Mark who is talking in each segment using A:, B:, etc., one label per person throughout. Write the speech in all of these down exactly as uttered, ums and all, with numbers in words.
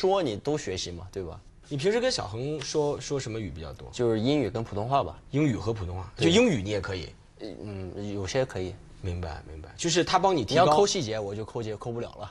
A: 说你都学习嘛，对吧？
B: 你平时跟小恒说说什么语比较多？
A: 就是英语跟普通话吧。
B: 英语和普通话，就英语你也可以。
A: 嗯，有些可以。
B: 明白明白，就是他帮你提高。
A: 你要抠细节，我就抠节抠不了了。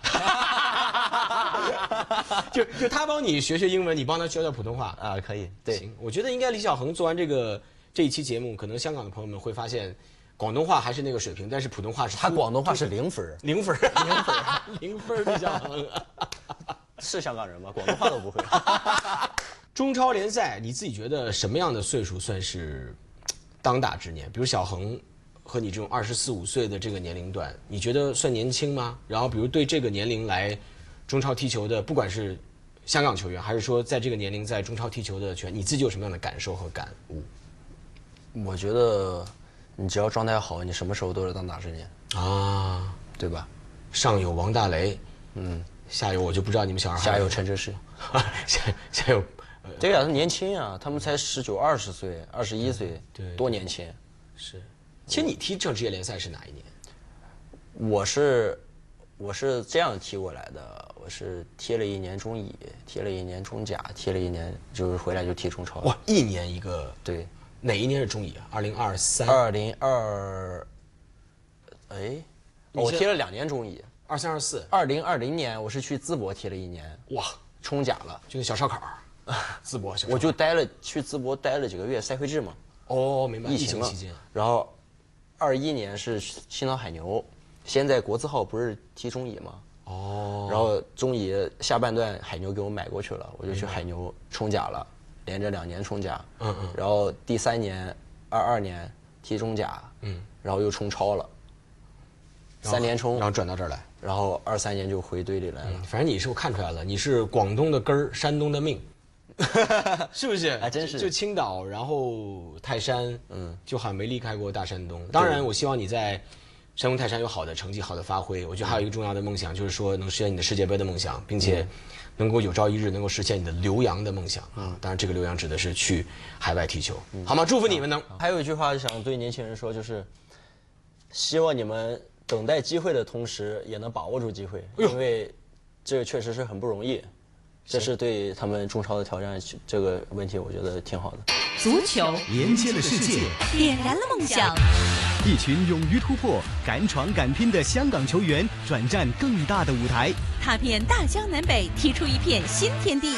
B: 就就他帮你学学英文，你帮他学学普通话
A: 啊，可以。对，
B: 行，我觉得应该李小恒做完这个这一期节目，可能香港的朋友们会发现，广东话还是那个水平，但是普通话是
A: 他广东话是零分，
B: 零分，零分，零分，李小恒
A: 是香港人吗？广东话都不会。
B: 中超联赛，你自己觉得什么样的岁数算是当打之年？比如小恒和你这种二十四五岁的这个年龄段，你觉得算年轻吗？然后，比如对这个年龄来中超踢球的，不管是香港球员，还是说在这个年龄在中超踢球的球员，你自己有什么样的感受和感悟？
A: 我觉得你只要状态好，你什么时候都是当打之年
B: 啊，
A: 对吧？
B: 上有王大雷，嗯，下有我就不知道你们小孩，
A: 下有陈哲世，
B: 下下有，
A: 呃、对呀、啊，他年轻啊，他们才十九、二十岁、二十一岁，
B: 对，
A: 多年轻。
B: 是，其实你踢正职业联赛是哪一年？
A: 我是我是这样踢过来的，我是踢了一年中乙，踢了一年中甲，踢了一年就是回来就踢中超。
B: 哇，一年一个。
A: 对，
B: 哪一年是中乙啊？二零二三。
A: 二零二，哎，我踢了两年中乙。
B: 二三二四。
A: 二零二零年我是去淄博踢了一年，
B: 哇，
A: 冲甲了，
B: 就那小烧烤。淄博小烧烤。
A: 我就待了去淄博待了几个月，赛会制嘛。
B: 哦，明白。
A: 疫情
B: 期间。
A: 然后，二一年是青岛海牛，现在国字号不是踢中乙吗？
B: 哦。
A: 然后中乙下半段海牛给我买过去了，我就去海牛冲甲了，连着两年冲甲。
B: 嗯嗯。
A: 然后第三年，二二年踢中甲，嗯，然后又冲超了，三年冲，
B: 然后转到这儿来，
A: 然后二三年就回队里来了。
B: 嗯、反正你是我看出来了，你是广东的根儿，山东的命。是不是？
A: 还真是。
B: 就青岛，然后泰山，嗯，就好像没离开过大山东。当然，我希望你在山东泰山有好的成绩、好的发挥。我觉得还有一个重要的梦想，就是说能实现你的世界杯的梦想，并且能够有朝一日能够实现你的留洋的梦想啊。当然，这个留洋指的是去海外踢球，好吗？祝福你们能。
A: 还有一句话想对年轻人说，就是希望你们等待机会的同时，也能把握住机会，因为这个确实是很不容易。这是对他们中超的挑战，这个问题我觉得挺好的。
C: 足球
D: 连接了世界，
C: 点燃了梦想。
D: 一群勇于突破、敢闯敢拼的香港球员转战更大的舞台，
C: 踏遍大江南北，踢出一片新天地。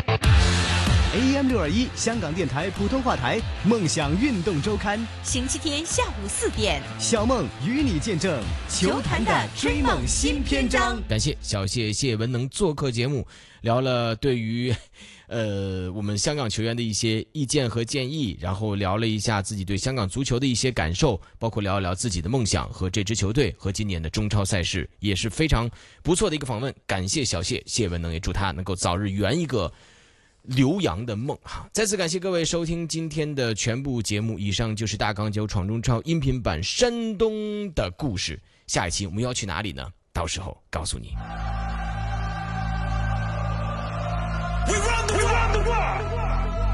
D: A M 六二一香港电台普通话台《梦想运动周刊》，
C: 星期天下午四点，
D: 小梦与你见证球坛的追梦新篇章。
B: 感谢小谢谢文能做客节目，聊了对于呃我们香港球员的一些意见和建议，然后聊了一下自己对香港足球的一些感受，包括聊一聊自己的梦想和这支球队和今年的中超赛事，也是非常不错的一个访问。感谢小谢谢文能，也祝他能够早日圆一个留洋的梦哈！再次感谢各位收听今天的全部节目，以上就是大港九闯中超音频版山东的故事。下一期我们要去哪里呢？到时候告诉你。We run the, we run the world.